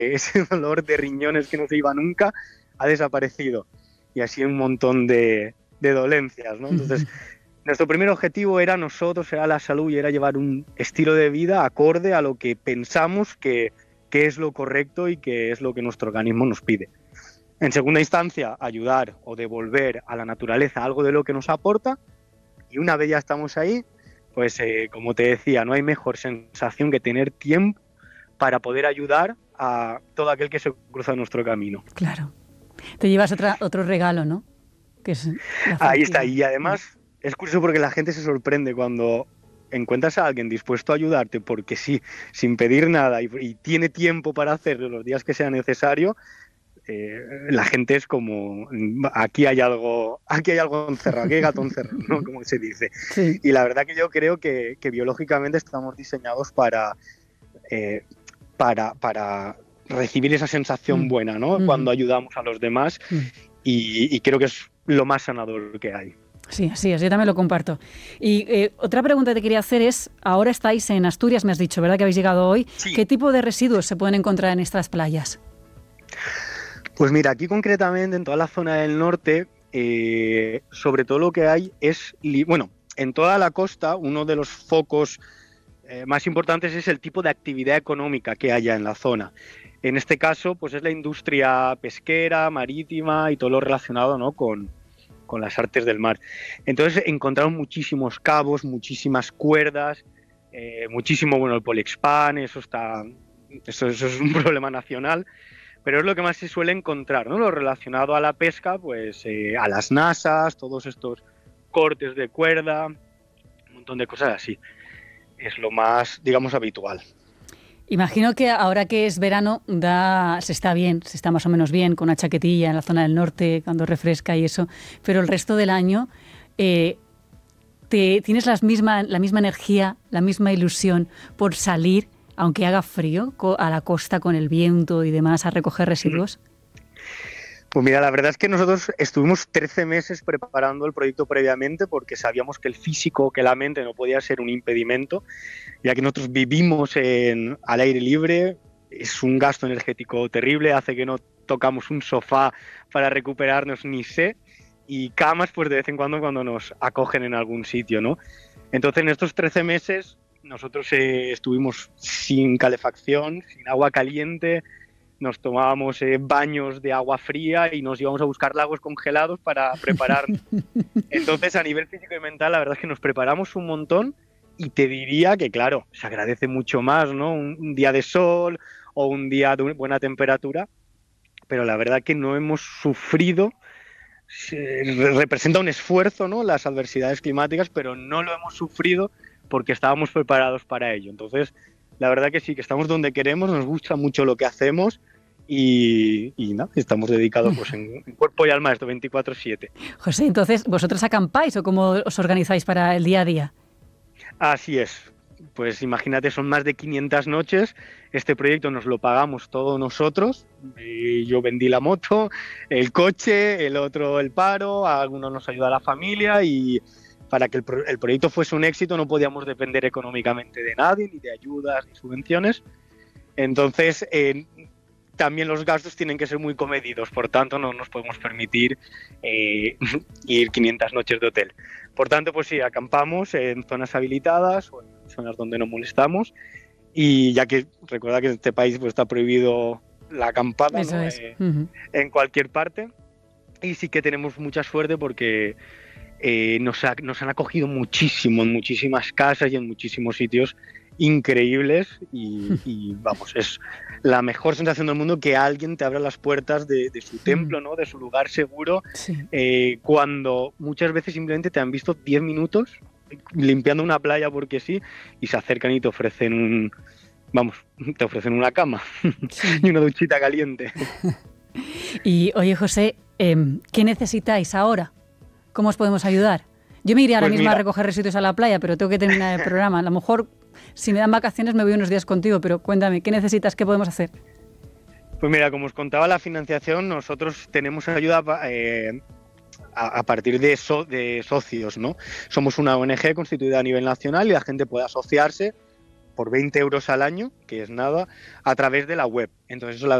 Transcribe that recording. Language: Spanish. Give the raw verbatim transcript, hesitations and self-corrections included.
ese dolor de riñones que no se iba nunca ha desaparecido. Y así un montón de, de dolencias, ¿no? Entonces, nuestro primer objetivo era nosotros, era la salud y era llevar un estilo de vida acorde a lo que pensamos que, que es lo correcto y que es lo que nuestro organismo nos pide. En segunda instancia, ayudar o devolver a la naturaleza algo de lo que nos aporta. Y una vez ya estamos ahí, pues eh, como te decía, no hay mejor sensación que tener tiempo para poder ayudar a todo aquel que se cruza en nuestro camino. Claro. Te llevas otra, otro regalo, ¿no? Que es la Ahí está. Y además es curioso porque la gente se sorprende cuando encuentras a alguien dispuesto a ayudarte porque sí, sin pedir nada y, y tiene tiempo para hacerlo los días que sea necesario. Eh, la gente es como, aquí hay algo, aquí hay algo encerrado, aquí hay gato encerrado, ¿no? Como se dice. Sí. Y la verdad que yo creo que, que biológicamente estamos diseñados para, eh, para, para recibir esa sensación Mm. buena, ¿no? Mm. Cuando ayudamos a los demás Mm. y, y creo que es lo más sanador que hay. Sí, así es, yo también lo comparto. Y eh, otra pregunta que te quería hacer es, ahora estáis en Asturias, me has dicho, ¿verdad? Que habéis llegado hoy. Sí. ¿Qué tipo de residuos se pueden encontrar en estas playas? Pues mira, aquí concretamente en toda la zona del norte, eh, sobre todo lo que hay es, bueno, en toda la costa uno de los focos eh, más importantes es el tipo de actividad económica que haya en la zona. En este caso, pues es la industria pesquera, marítima y todo lo relacionado, ¿no? con, con las artes del mar. Entonces encontramos muchísimos cabos, muchísimas cuerdas, eh, muchísimo, bueno, el poliexpan, eso está, eso, eso es un problema nacional. Pero es lo que más se suele encontrar, ¿no? Lo relacionado a la pesca, pues eh, a las nasas, todos estos cortes de cuerda, un montón de cosas así. Es lo más, digamos, habitual. Imagino que ahora que es verano da, se está bien, se está más o menos bien con una chaquetilla en la zona del norte cuando refresca y eso, pero el resto del año eh, te, tienes las misma, la misma energía, la misma ilusión por salir, aunque haga frío, a la costa con el viento y demás, a recoger residuos. Pues mira, la verdad es que nosotros estuvimos trece meses preparando el proyecto previamente porque sabíamos que el físico, que la mente no podía ser un impedimento, ya que nosotros vivimos en, al aire libre, es un gasto energético terrible, hace que no tocamos un sofá para recuperarnos ni sé, y camas pues de vez en cuando cuando nos acogen en algún sitio, ¿no? Entonces en estos trece meses nosotros eh, estuvimos sin calefacción, sin agua caliente, nos tomábamos eh, baños de agua fría y nos íbamos a buscar lagos congelados para prepararnos. Entonces, a nivel físico y mental, la verdad es que nos preparamos un montón y te diría que, claro, se agradece mucho más, ¿no? Un, un día de sol o un día de buena temperatura, pero la verdad que no hemos sufrido. Se, representa un esfuerzo, ¿no? Las adversidades climáticas, pero no lo hemos sufrido porque estábamos preparados para ello. Entonces, la verdad que sí, que estamos donde queremos, nos gusta mucho lo que hacemos y, y nada, estamos dedicados pues, en, en cuerpo y alma a esto veinticuatro siete. José, entonces, ¿vosotros acampáis o cómo os organizáis para el día a día? Así es. Pues imagínate, son más de quinientas noches. Este proyecto nos lo pagamos todos nosotros. Y yo vendí la moto, el coche, el otro el paro, a algunos nos ayuda la familia y para que el, pro- el proyecto fuese un éxito no podíamos depender económicamente de nadie, ni de ayudas, ni subvenciones. Entonces, eh, también los gastos tienen que ser muy comedidos, por tanto no nos podemos permitir eh, ir quinientas noches de hotel. Por tanto, pues sí, acampamos en zonas habilitadas o en zonas donde no molestamos y ya que recuerda que en este país pues, está prohibido la acampada, Eso ¿no? es. eh, Uh-huh. en cualquier parte y sí que tenemos mucha suerte porque eh, nos, ha, nos han acogido muchísimo en muchísimas casas y en muchísimos sitios increíbles y, y vamos, es la mejor sensación del mundo que alguien te abra las puertas de, de su templo, ¿no? De su lugar seguro, Sí. eh, cuando muchas veces simplemente te han visto diez minutos limpiando una playa porque sí y se acercan y te ofrecen un, vamos, te ofrecen una cama Sí. y una duchita caliente. Y oye, José, eh, ¿qué necesitáis ahora? ¿Cómo os podemos ayudar? Yo me iría ahora Pues mismo mira. a recoger residuos a la playa, pero tengo que terminar el programa. A lo mejor, si me dan vacaciones, me voy unos días contigo, pero cuéntame, ¿qué necesitas? ¿Qué podemos hacer? Pues mira, como os contaba, la financiación, nosotros tenemos ayuda eh, a, a partir de, so, de socios, ¿no? Somos una O N Ge constituida a nivel nacional y la gente puede asociarse por veinte euros al año, que es nada, a través de la web. Entonces eso la